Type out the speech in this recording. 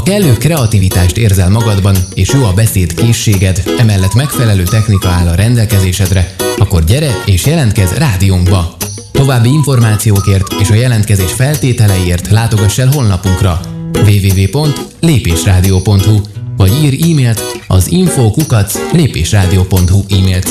kellő kreativitást érzel magadban, és jó a beszéd készséged, emellett megfelelő technika áll a rendelkezésedre, akkor gyere és jelentkezz rádiónkba! További információkért és a jelentkezés feltételeiért látogass el honlapunkra www.lépésradio.hu vagy írj e-mailt az info@lépésradio.hu e-mail címre.